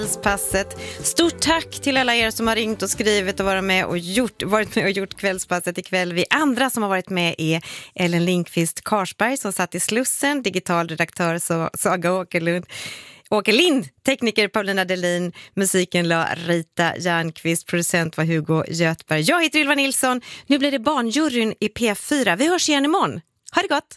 Kvällspasset. Stort tack till alla er som har ringt och skrivit och varit med och gjort kvällspasset ikväll. Vi andra som har varit med är Ellen Lindqvist Karsberg som satt i Slussen, digital redaktör Saga Åkerlind, tekniker Paulina Delin, musiken la Rita Järnqvist, producent var Hugo Götberg. Jag heter Ylva Nilsson. Nu blir det barnjuryn i P4. Vi hörs igen imorgon. Ha det gott!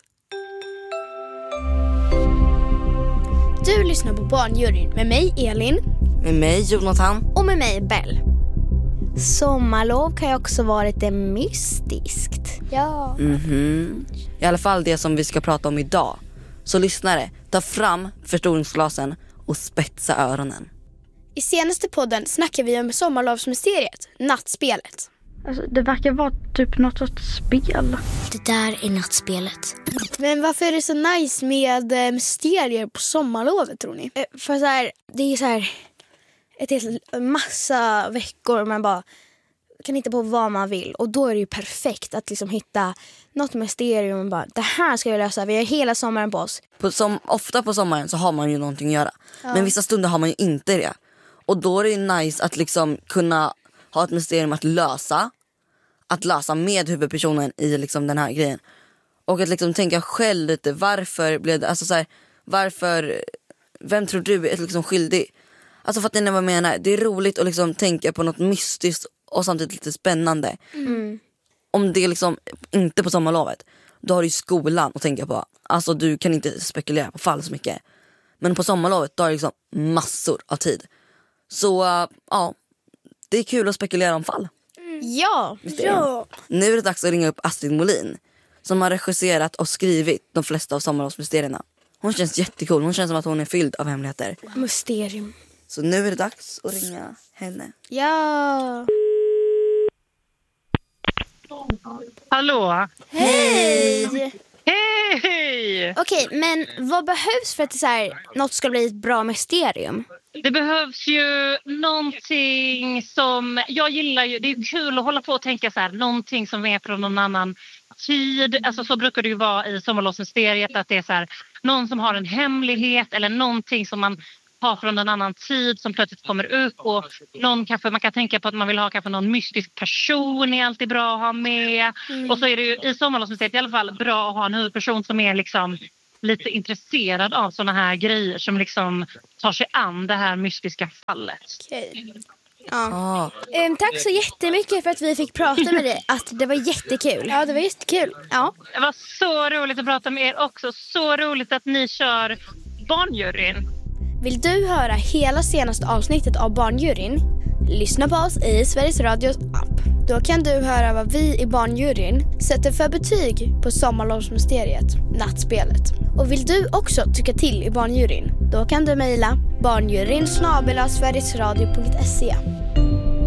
Du lyssnar på barnjuryn med mig Elin, med mig Jonathan och med mig Bell. Sommarlov kan ju också vara lite mystiskt. Ja. I alla fall det som vi ska prata om idag. Så lyssnare, ta fram förstoringsglasen och spetsa öronen. I senaste podden snackar vi om sommarlovsmysteriet, nattspelet. Alltså, det verkar vara typ något sorts spel. Det där är nattspelet. Men varför är det så nice med mysterier på sommarlovet, tror ni? För så här, det är så här ett helt massa veckor man bara kan hitta på vad man vill. Och då är det ju perfekt att liksom hitta något mysterium och bara, det här ska vi lösa. Vi har hela sommaren på oss. Ofta på sommaren så har man ju någonting att göra. Ja. Men vissa stunder har man ju inte det. Och då är det ju nice att liksom kunna ha ett mysterium att lösa med huvudpersonen i liksom den här grejen. Och att liksom tänka själv lite, varför blev det, alltså så här, vem tror du är liksom skyldig? Alltså för att ni vad jag menar, det är roligt att liksom tänka på något mystiskt och samtidigt lite spännande. Om det är liksom inte på sommarlovet, då har du skolan att tänka på. Alltså du kan inte spekulera på fall så mycket. Men på sommarlovet, då har du liksom massor av tid. Så ja, det är kul att spekulera om fall. Ja. Nu är det dags att ringa upp Astrid Molin, som har regisserat och skrivit de flesta av sommarlovsmysterierna. Hon känns jättecool, hon känns som att hon är fylld av hemligheter. Mysterium. Så nu är det dags att ringa henne. Ja. Hallå. Hej. Hej. Okej, men vad behövs för att något ska bli ett bra mysterium? Det behövs ju någonting som jag gillar ju. Det är kul att hålla på och tänka så här, någonting som är från någon annan tid. Alltså så brukar det ju vara i sommarlovsmysteriet, att det är så här, någon som har en hemlighet eller någonting som man har från en annan tid som plötsligt kommer upp, och någon kanske man kan tänka på att man vill ha kanske någon mystisk person är alltid bra att ha med. Och så är det ju i sommarlovsmysteriet i alla fall bra att ha en huvudperson som är liksom lite intresserad av såna här grejer, som liksom tar sig an det här mystiska fallet. Okej. Ja. Tack så jättemycket för att vi fick prata med dig. Att det var jättekul. Ja, det var jättekul. Ja. Det var så roligt att prata med er också. Så roligt att ni kör barnjuryn. Vill du höra hela senaste avsnittet av barnjuryn? Lyssna på oss i Sveriges Radios app. Då kan du höra vad vi i barnjuryn sätter för betyg på sommarlovsmysteriet, nattspelet. Och vill du också tycka till i barnjuryn? Då kan du mejla barnjuryn@sverigesradio.se.